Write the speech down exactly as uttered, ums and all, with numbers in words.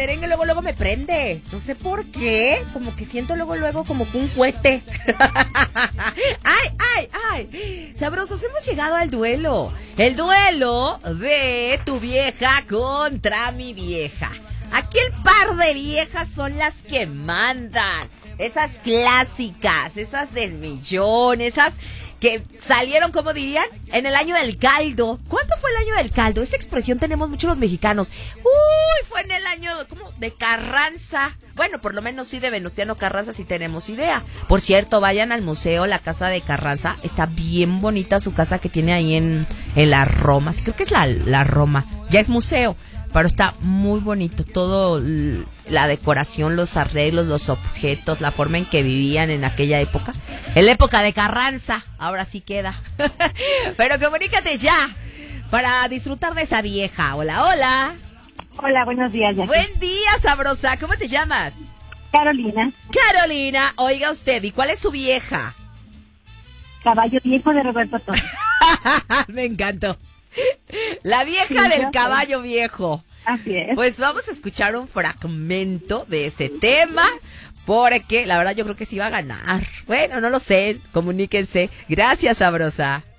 merengue luego, luego me prende. No sé por qué. Como que siento luego, luego como que un cohete. ¡Ay, ay, ay! Sabrosos, hemos llegado al duelo. El duelo de tu vieja contra mi vieja. Aquí el par de viejas son las que mandan. Esas clásicas, esas del millón, esas que salieron, como dirían, en el año del caldo. ¿Cuánto fue el año del caldo? Esa expresión tenemos muchos los mexicanos. Uy, fue en el año, ¿cómo? De Carranza. Bueno, por lo menos sí de Venustiano Carranza sí tenemos idea. Por cierto, vayan al museo, la casa de Carranza. Está bien bonita su casa que tiene ahí en, en la Roma. Creo que es la, la Roma. Ya es museo, pero está muy bonito. Todo, la decoración, los arreglos, los objetos, la forma en que vivían en aquella época. En la época de Carranza, ahora sí queda. Pero comunícate ya para disfrutar de esa vieja. Hola, hola. Hola, buenos días, Jackie. Buen día, sabrosa. ¿Cómo te llamas? Carolina. Carolina, oiga usted, ¿y cuál es su vieja? Caballo viejo de Roberto Torres. Me encantó. La vieja sí, del caballo viejo. Así es. Pues vamos a escuchar un fragmento de ese tema, porque la verdad yo creo que sí va a ganar. Bueno, no lo sé, comuníquense. Gracias, sabrosa.